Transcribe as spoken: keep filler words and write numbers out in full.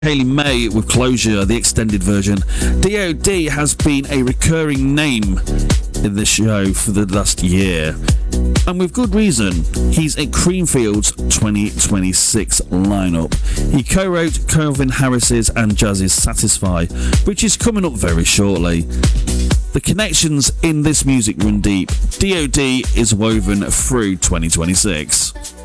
Haley May with Closure, the extended version. D O D has been a recurring name in this show for the last year, and with good reason. He's at Creamfield's twenty twenty-six lineup. He co-wrote Calvin Harris's and Jazz's Satisfy, which is coming up very shortly. The connections in this music run deep. D O D is woven through twenty twenty-six.